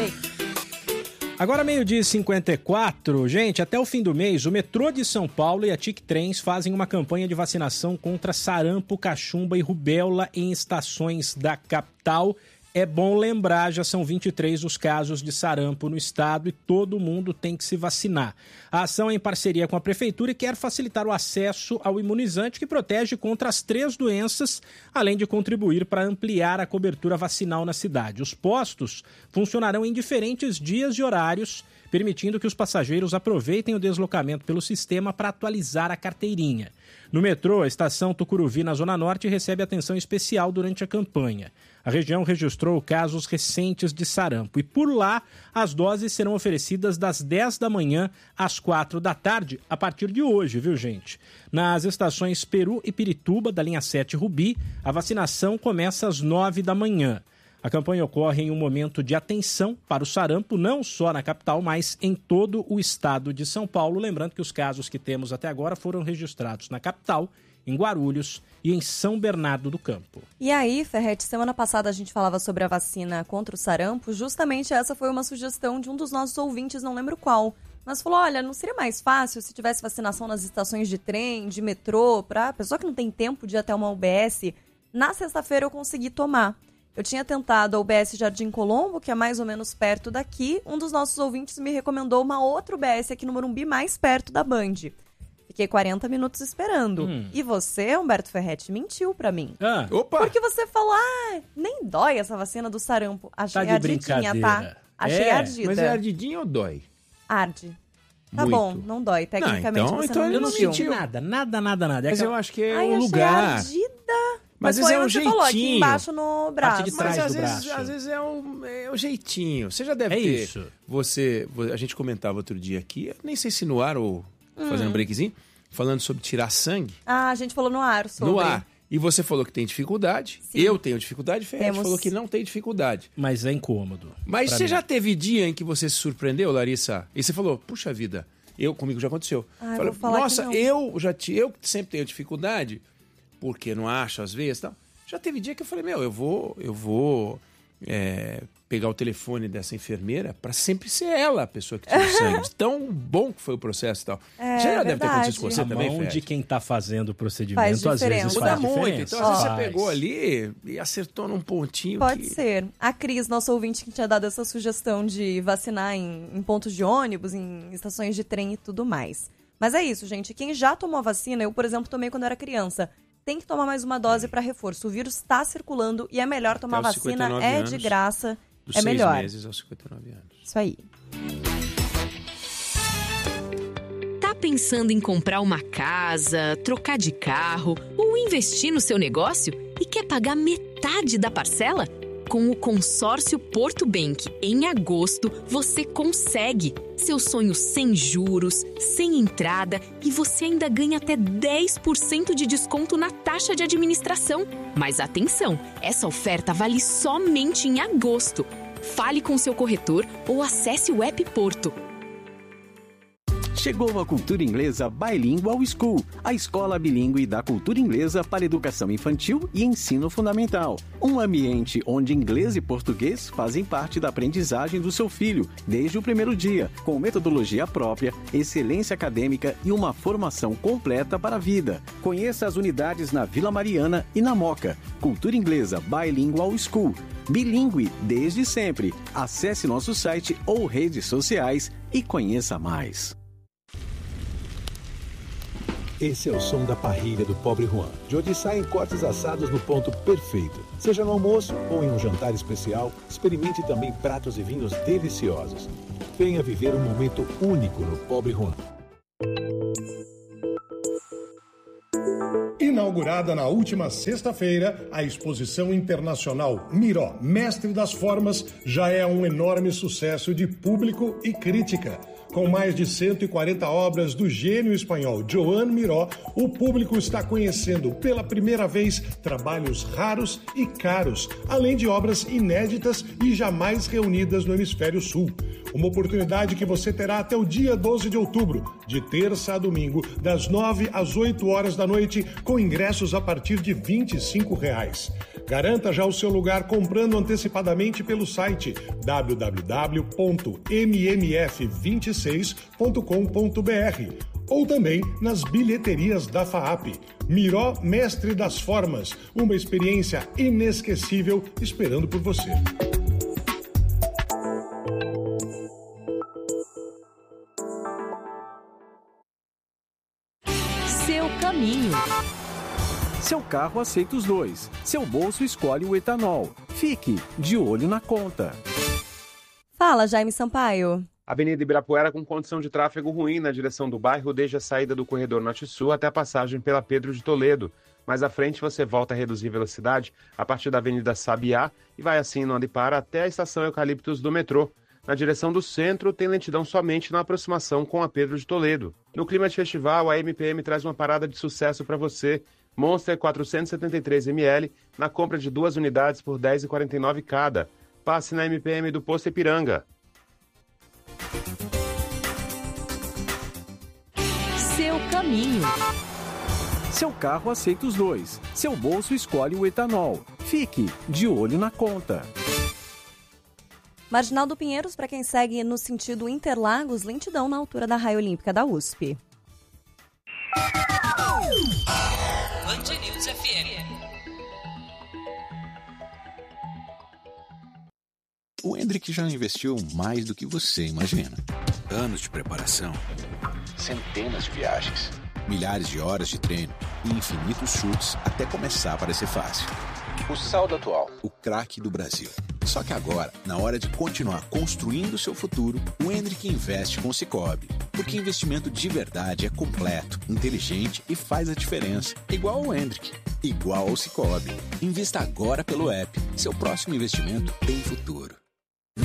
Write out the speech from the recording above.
Sei. Agora 12h54, gente, até o fim do mês, o metrô de São Paulo e a TIC Trens fazem uma campanha de vacinação contra sarampo, cachumba e rubéola em estações da capital. É bom lembrar, já são 23 os casos de sarampo no estado e todo mundo tem que se vacinar. A ação é em parceria com a prefeitura e quer facilitar o acesso ao imunizante que protege contra as 3 doenças, além de contribuir para ampliar a cobertura vacinal na cidade. Os postos funcionarão em diferentes dias e horários, permitindo que os passageiros aproveitem o deslocamento pelo sistema para atualizar a carteirinha. No metrô, a estação Tucuruvi, na Zona Norte, recebe atenção especial durante a campanha. A região registrou casos recentes de sarampo e por lá as doses serão oferecidas das 10 da manhã às 4 da tarde, a partir de hoje, viu, gente? Nas estações Peru e Pirituba, da linha 7 Rubi, a vacinação começa às 9 da manhã. A campanha ocorre em um momento de atenção para o sarampo, não só na capital, mas em todo o estado de São Paulo. Lembrando que os casos que temos até agora foram registrados na capital, em Guarulhos e em São Bernardo do Campo. E aí, Ferretti, semana passada a gente falava sobre a vacina contra o sarampo. Justamente essa foi uma sugestão de um dos nossos ouvintes, não lembro qual. Mas falou, olha, não seria mais fácil se tivesse vacinação nas estações de trem, de metrô, para a pessoa que não tem tempo de ir até uma UBS? Na sexta-feira eu consegui tomar. Eu tinha tentado a UBS Jardim Colombo, que é mais ou menos perto daqui. Um dos nossos ouvintes me recomendou uma outra UBS aqui no Morumbi, mais perto da Band. Fiquei 40 minutos esperando. E você, Humberto Ferretti, mentiu pra mim. Opa! Porque você falou, nem dói essa vacina do sarampo. Achei de ardidinha, tá? Achei ardida. Mas é ardidinha ou dói? Arde. Tá Muito. bom, não dói. Tecnicamente Não, você então não eu não mentiu. menti. Nada. Mas eu acho que é Ai, o achei lugar. ardida. Mas foi é um onde você falou, aqui jeitinho. embaixo no braço. Parte de trás Mas do braço. às vezes é o jeitinho. Você já deve ter. Isso. A gente comentava outro dia aqui, eu nem sei se no ar ou fazendo um breakzinho, falando sobre tirar sangue. A gente falou no ar sobre. No ar. E você falou que tem dificuldade. Sim. Eu tenho dificuldade. Ferretti Temos. falou que não tem dificuldade. Mas é incômodo. Mas pra você mim. já teve dia em que você se surpreendeu, Larissa? E você falou, puxa vida, comigo já aconteceu. Eu vou falar nossa, que não. eu que sempre tenho dificuldade, porque não acho às vezes, tal. Já teve dia que eu falei, eu vou pegar o telefone dessa enfermeira para sempre ser ela a pessoa que tira o sangue. De tão bom que foi o processo e tal. Já deve ter acontecido com você A também, mão Ferretti? de quem tá fazendo o procedimento, Faz às vezes diferença. faz Muda muito. diferença. Então, às vezes Faz. você pegou ali e acertou num pontinho Pode que... ser. A Cris, nosso ouvinte, que tinha dado essa sugestão de vacinar em pontos de ônibus, em estações de trem e tudo mais. Mas é isso, gente. Quem já tomou a vacina, eu, por exemplo, tomei quando era criança, tem que tomar mais uma dose para reforço. O vírus está circulando e é melhor tomar Até os vacina, 59 é anos, de graça, Dos é 6 melhor. meses aos 59 anos. Isso aí. Tá pensando em comprar uma casa, trocar de carro ou investir no seu negócio e quer pagar metade da parcela? Com o consórcio Porto Bank, em agosto, você consegue. Seu sonho sem juros, sem entrada e você ainda ganha até 10% de desconto na taxa de administração. Mas atenção, essa oferta vale somente em agosto. Fale com seu corretor ou acesse o app Porto. Chegou a Cultura Inglesa Bilingual School, a escola bilíngue da cultura inglesa para educação infantil e ensino fundamental. Um ambiente onde inglês e português fazem parte da aprendizagem do seu filho, desde o primeiro dia, com metodologia própria, excelência acadêmica e uma formação completa para a vida. Conheça as unidades na Vila Mariana e na Moca. Cultura Inglesa Bilingual School. Bilíngue desde sempre. Acesse nosso site ou redes sociais e conheça mais. Esse é o som da parrilha do Pobre Juan, de onde saem cortes assados no ponto perfeito. Seja no almoço ou em um jantar especial, experimente também pratos e vinhos deliciosos. Venha viver um momento único no Pobre Juan. Inaugurada na última sexta-feira, a exposição internacional Miró, Mestre das Formas, já é um enorme sucesso de público e crítica. Com mais de 140 obras do gênio espanhol Joan Miró, o público está conhecendo pela primeira vez trabalhos raros e caros, além de obras inéditas e jamais reunidas no Hemisfério Sul. Uma oportunidade que você terá até o dia 12 de outubro, de terça a domingo, das 9 às 8 horas da noite, com ingressos a partir de R$ 25. Garanta já o seu lugar comprando antecipadamente pelo site www.mmf26.com.br ou também nas bilheterias da FAAP. Miró Mestre das Formas, uma experiência inesquecível esperando por você. Seu caminho. Seu carro aceita os dois. Seu bolso escolhe o etanol. Fique de olho na conta. Fala, Jaime Sampaio. Avenida Ibirapuera com condição de tráfego ruim na direção do bairro desde a saída do corredor norte-sul até a passagem pela Pedro de Toledo. Mais à frente você volta a reduzir velocidade a partir da Avenida Sabiá e vai assim no Andipara até a estação Eucaliptos do metrô. Na direção do centro tem lentidão somente na aproximação com a Pedro de Toledo. No clima de festival, a MPM traz uma parada de sucesso para você. Monster 473 ml na compra de 2 unidades por R$ 10,49 cada. Passe na MPM do Posto Ipiranga. Seu caminho. Seu carro aceita os dois. Seu bolso escolhe o etanol. Fique de olho na conta. Marginal do Pinheiros, para quem segue no sentido Interlagos, lentidão na altura da Raia Olímpica da USP. Band News FM. O Hendrick já investiu mais do que você imagina. Anos de preparação, centenas de viagens, milhares de horas de treino e infinitos chutes até começar a parecer fácil. O saldo atual, o craque do Brasil. Só que agora, na hora de continuar construindo seu futuro, o Hendrick investe com o Sicoob. Porque investimento de verdade é completo, inteligente e faz a diferença. Igual ao Hendrick, igual ao Sicoob. Invista agora pelo app. Seu próximo investimento tem futuro.